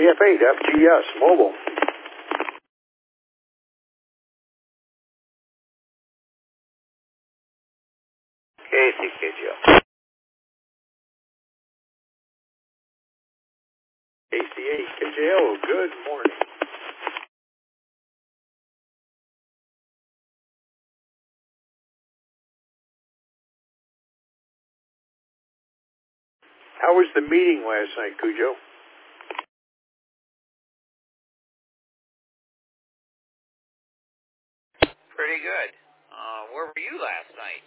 KF8 FGS Mobile. KCKGO. KC8KJO, good morning. How was the meeting last night, Cujo? Pretty good. Where were you last night?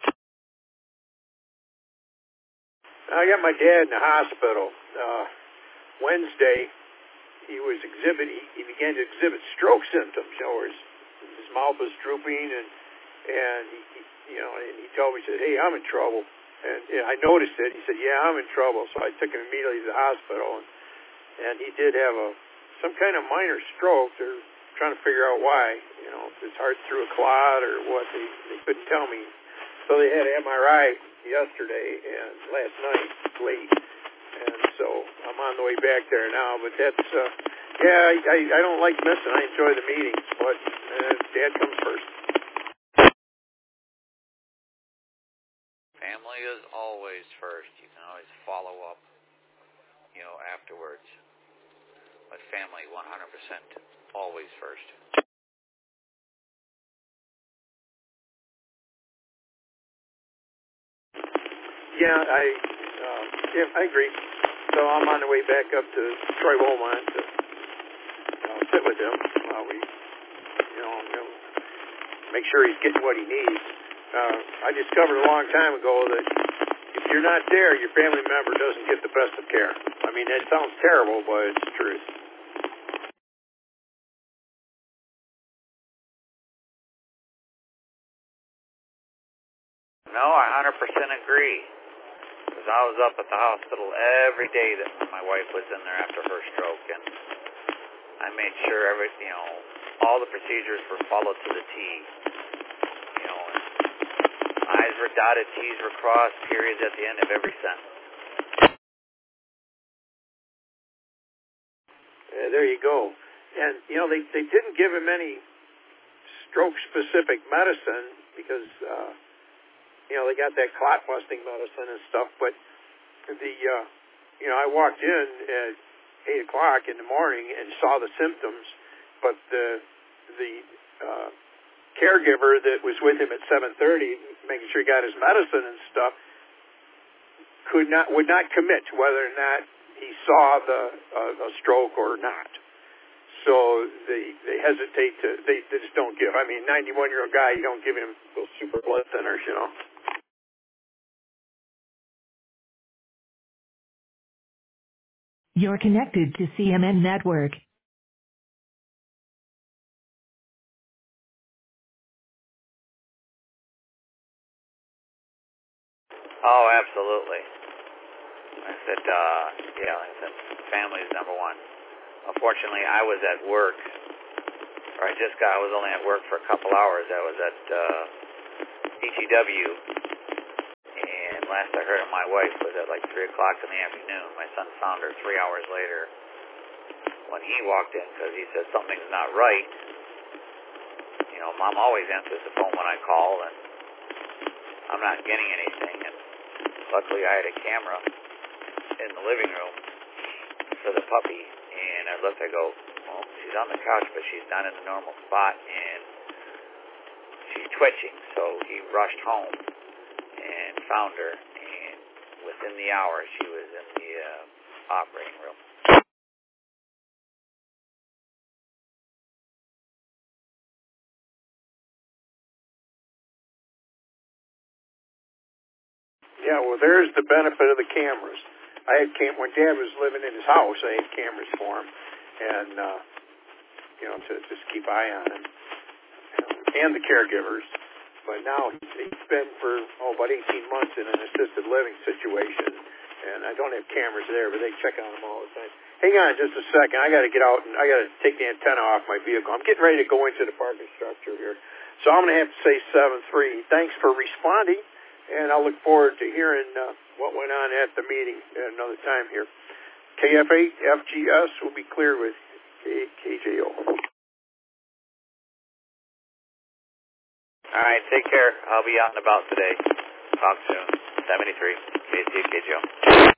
I got my dad in the hospital. Wednesday, he began to exhibit stroke symptoms. You know, where his mouth was drooping, and he told me, he said, "Hey, I'm in trouble." And I noticed it. He said, "Yeah, I'm in trouble." So I took him immediately to the hospital, and he did have some kind of minor stroke. They're trying to figure out why. You know, if his heart through a clot or what. They couldn't tell me. So they had an MRI yesterday and last night late, and so I'm on the way back there now. But that's I don't like missing. I enjoy the meetings, but Dad comes first. Family is always first. You can always follow up, afterwards. But family, 100%, always first. Yeah, I agree. So I'm on the way back up to Troy Beaumont to sit with him while we, make sure he's getting what he needs. I discovered a long time ago that if you're not there, your family member doesn't get the best of care. I mean, that sounds terrible, but it's the truth. No, I 100% agree. Because I was up at the hospital every day that my wife was in there after her stroke, and I made sure all the procedures were followed to the T. I's were dotted, T's were crossed, periods at the end of every sentence. There you go. And, they didn't give him any stroke-specific medicine because, they got that clot-busting medicine and stuff. But I walked in at 8 o'clock in the morning and saw the symptoms, but the caregiver that was with him at 7:30, making sure he got his medicine and stuff, would not commit to whether or not he saw a stroke or not. So they hesitate they just don't give. I mean, 91-year-old guy, you don't give him those super blood thinners, You're connected to CMN Network. Oh, absolutely. I said, family is number one. Unfortunately, I was at work, I was only at work for a couple hours. I was at ETW, and last I heard of my wife was at like 3 o'clock in the afternoon. My son found her 3 hours later when he walked in because he said something's not right. Mom always answers the phone when I call, and I'm not getting anything. And luckily, I had a camera in the living room for the puppy, and I looked, I go, well, she's on the couch, but she's not in the normal spot, and she's twitching. So he rushed home and found her, and within the hour, she was in the operating room. Yeah, well, there's the benefit of the cameras. I had when Dad was living in his house, I had cameras for him, and to just keep eye on him, and the caregivers. But now he's been for about 18 months in an assisted living situation, and I don't have cameras there, but they check on him all the time. Hang on just a second. I got to get out and I got to take the antenna off my vehicle. I'm getting ready to go into the parking structure here, so I'm going to have to say 7-3. Thanks for responding. And I look forward to hearing what went on at the meeting at another time here. KF8FGS will be cleared with KJO. All right, take care. I'll be out and about today. Talk soon. 73, KCKJO.